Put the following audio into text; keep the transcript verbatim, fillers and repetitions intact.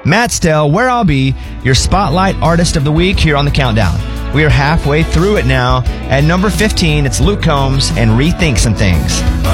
Matt Stell, Where I'll Be, your Spotlight Artist of the Week here on the Countdown. We are halfway through it now. At number fifteen, it's Luke Combs and Rethink Some Things.